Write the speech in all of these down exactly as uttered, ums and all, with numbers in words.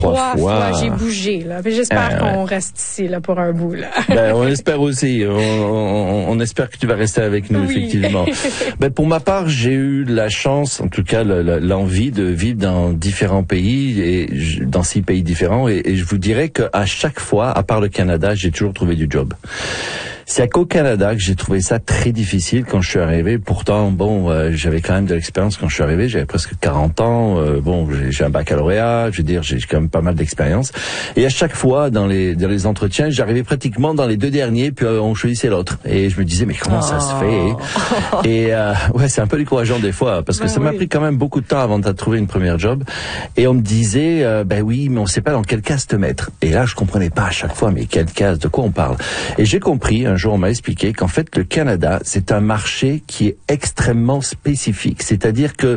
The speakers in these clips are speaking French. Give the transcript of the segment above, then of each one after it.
Trois, fois. fois j'ai bougé, là. Puis j'espère Ah, qu'on ouais. reste ici, là, pour un bout, là. Ben, on espère aussi. On, on, on espère que tu vas rester avec nous, Oui. effectivement. Ben, pour ma part, j'ai eu la chance, en tout cas, le, le, l'envie de vivre dans différents pays et je- dans six pays différents. Et, et je vous dirais qu'à chaque fois, à part le Canada, j'ai toujours trouvé du job. C'est qu'au Canada que j'ai trouvé ça très difficile quand je suis arrivé. Pourtant, bon, euh, j'avais quand même de l'expérience quand je suis arrivé. J'avais presque quarante ans. Euh, bon, j'ai, j'ai un baccalauréat. Je veux dire, j'ai quand même pas mal d'expérience. Et à chaque fois, dans les dans les entretiens, j'arrivais pratiquement dans les deux derniers, puis euh, on choisissait l'autre. Et je me disais, mais comment ça se fait? Et euh, ouais, c'est un peu décourageant des fois, parce que Ben ça m'a oui. pris quand même beaucoup de temps avant de trouver une première job. Et on me disait, euh, ben oui, mais on sait pas dans quelle case te mettre. Et là, je comprenais pas à chaque fois, mais quelle case, de quoi on parle? Et j'ai compris, un jour, on m'a expliqué qu'en fait, le Canada, c'est un marché qui est extrêmement spécifique. C'est-à-dire que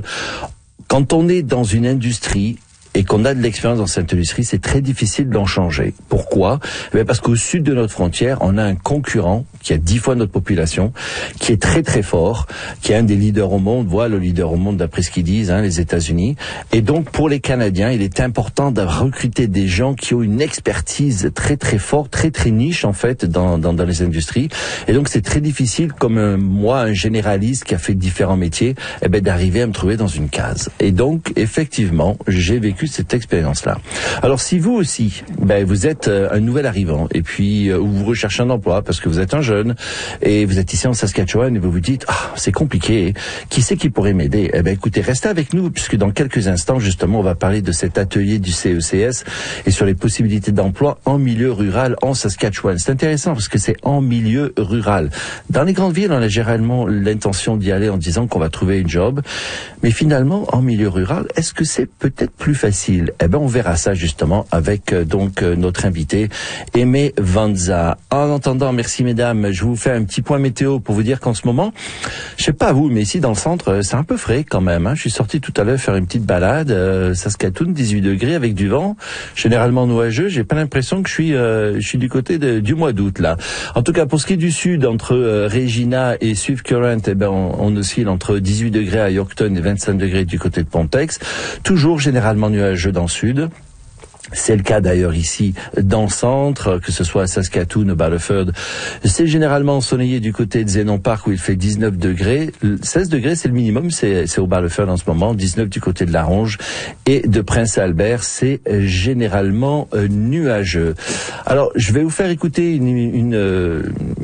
quand on est dans une industrie et qu'on a de l'expérience dans cette industrie, c'est très difficile d'en changer. Pourquoi? Eh bien parce qu'au sud de notre frontière, on a un concurrent qui a dix fois notre population, qui est très très fort, qui est un des leaders au monde, voilà le leader au monde d'après ce qu'ils disent, hein, les États-Unis. Et donc pour les Canadiens, il est important de recruter des gens qui ont une expertise très très forte, très très niche en fait dans dans, dans les industries. Et donc c'est très difficile, comme euh, moi, un généraliste qui a fait différents métiers, eh ben d'arriver à me trouver dans une case. Et donc effectivement, j'ai vécu cette expérience-là. Alors si vous aussi, ben vous êtes euh, un nouvel arrivant et puis euh, vous recherchez un emploi parce que vous êtes un jeune et vous êtes ici en Saskatchewan et vous vous dites ah c'est compliqué, qui c'est qui pourrait m'aider? Eh ben écoutez, restez avec nous puisque dans quelques instants justement on va parler de cet atelier du C E C S et sur les possibilités d'emploi en milieu rural en Saskatchewan. C'est intéressant parce que c'est en milieu rural. Dans les grandes villes, on a généralement l'intention d'y aller en disant qu'on va trouver une job, mais finalement en milieu rural, est-ce que c'est peut-être plus facile? Eh ben, on verra ça justement avec euh, donc euh, notre invité Aimé Vanza. En attendant, merci mesdames, je vous fais un petit point météo pour vous dire qu'en ce moment, je sais pas vous, mais ici dans le centre, euh, c'est un peu frais quand même. Hein. Je suis sorti tout à l'heure faire une petite balade, euh, Saskatoon, dix-huit degrés avec du vent, généralement nuageux. J'ai pas l'impression que je suis, euh, je suis du côté de, du mois d'août là. En tout cas, pour ce qui est du sud, entre euh, Regina et Swift Current, eh ben on, on oscille entre dix-huit degrés à Yorkton et vingt-cinq degrés du côté de Pontex. Toujours généralement nuageux dans le sud. C'est le cas d'ailleurs ici dans le centre, que ce soit à Saskatoon ou Battleford. C'est généralement ensoleillé du côté de Zenon Park où il fait dix-neuf degrés. seize degrés, c'est le minimum, c'est, c'est au Battleford en ce moment. dix-neuf du côté de La Ronge. Et de Prince Albert, c'est généralement euh, nuageux. Alors, je vais vous faire écouter une... une euh,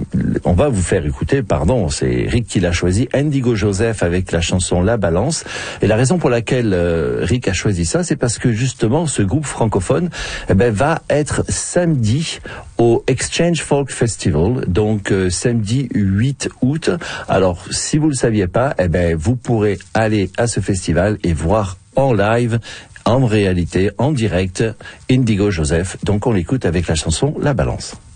on va vous faire écouter, pardon, c'est Rick qui l'a choisi, Indigo Joseph avec la chanson La Balance. Et la raison pour laquelle euh, Rick a choisi ça, c'est parce que justement, ce groupe francophone eh ben, va être samedi au Exchange Folk Festival, donc euh, samedi huit août. Alors, si vous le saviez pas, eh ben, vous pourrez aller à ce festival et voir en live, en réalité, en direct, Indigo Joseph. Donc, on l'écoute avec la chanson La Balance.